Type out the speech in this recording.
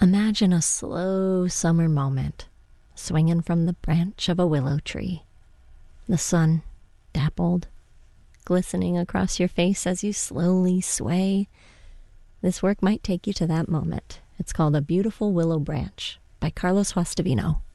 Imagine a slow summer moment, swinging from the branch of a willow tree. The sun, dappled, glistening across your face as you slowly sway. This work might take you to that moment. It's called A Beautiful Willow Branch by Carlos Guastavino.